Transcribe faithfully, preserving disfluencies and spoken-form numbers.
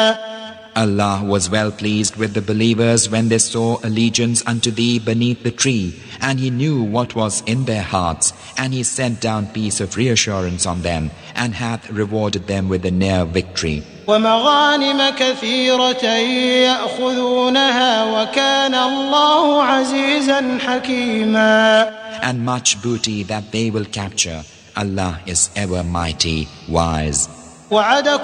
Allah was well pleased with the believers when they saw allegiance unto thee beneath the tree, and He knew what was in their hearts, and He sent down peace of reassurance on them, and hath rewarded them with a near victory. ومغانم كثيرة يأخذونها وكان الله عزيزا حكيما. And much booty that they will capture. Allah is ever mighty, wise. وعدكم